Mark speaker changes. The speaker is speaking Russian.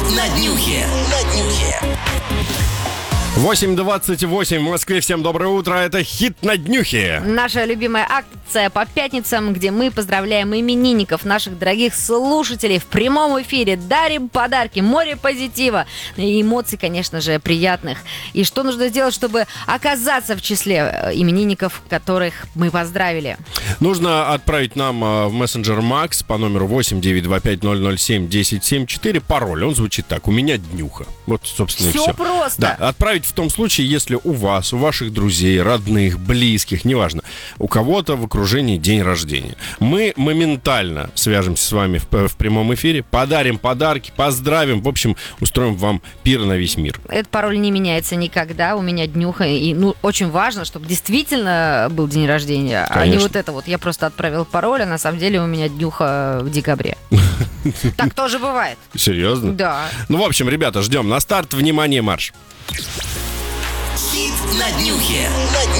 Speaker 1: на днюхе.
Speaker 2: 8:28 в Москве. Всем доброе утро. Это хит на днюхе.
Speaker 3: Наша любимая акция по пятницам, где мы поздравляем именинников, наших дорогих слушателей в прямом эфире. Дарим подарки, море позитива и эмоций, конечно же, приятных. И что нужно сделать, чтобы оказаться в числе именинников, которых мы поздравили?
Speaker 2: Нужно отправить нам в мессенджер Макс по номеру 8-925-007-1074 пароль. Он звучит так: у меня днюха. Вот, собственно, и все.
Speaker 3: Все просто.
Speaker 2: Да, отправить в том случае, если у вас, у ваших друзей, родных, близких, неважно, у кого-то в окружении день рождения. Мы моментально свяжемся с вами в прямом эфире, подарим подарки, поздравим, в общем, устроим вам пир на весь мир.
Speaker 3: Этот пароль не меняется никогда. У меня днюха. И очень важно, чтобы действительно был день рождения,
Speaker 2: Конечно.
Speaker 3: а не вот это вот. Я просто отправил пароль, а на самом деле у меня днюха в декабре. Так тоже бывает.
Speaker 2: Серьезно?
Speaker 3: Да.
Speaker 2: Ну, в общем, ребята, ждем. На старт, внимание, марш.
Speaker 1: Хит на днюхе.